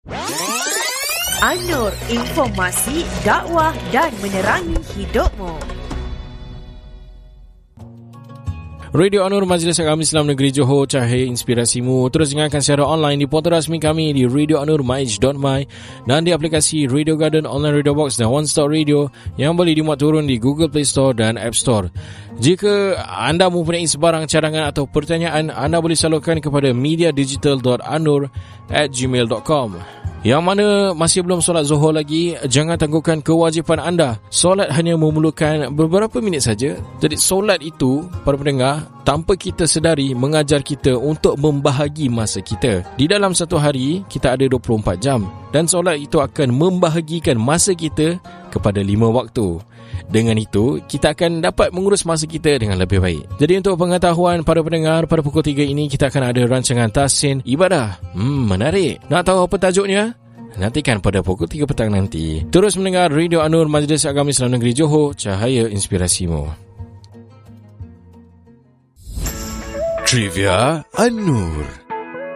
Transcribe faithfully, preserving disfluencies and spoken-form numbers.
An-Nur, informasi, dakwah dan menerangi hidupmu. Radio An-Nur, Majlis Agama Islam Negeri Johor, cahaya inspirasimu. Terus dengarkan secara online di portal rasmi kami di radio anur maj dot my dan di aplikasi Radio Garden, Online Radio Box dan One Stop Radio yang boleh dimuat turun di Google Play Store dan App Store. Jika anda mempunyai sebarang cadangan atau pertanyaan, anda boleh salurkan kepada mediadigital dot anur at gmail dot com. Yang mana masih belum solat Zuhur lagi, jangan tangguhkan kewajipan anda. Solat hanya memerlukan beberapa minit saja. Jadi solat itu, para pendengar, tanpa kita sedari mengajar kita untuk membahagi masa kita. Di dalam satu hari, kita ada dua puluh empat jam. Dan solat itu akan membahagikan masa kita kepada lima waktu. Dengan itu, kita akan dapat mengurus masa kita dengan lebih baik. Jadi untuk pengetahuan para pendengar, pada pukul tiga ini kita akan ada rancangan Tahsin Ibadah. Hmm, menarik. Nak tahu apa tajuknya? Nantikan pada pukul tiga petang nanti. Terus mendengar Radio An-Nur, Majlis Agama Islam Negeri Johor, cahaya inspirasimu. Trivia An-Nur.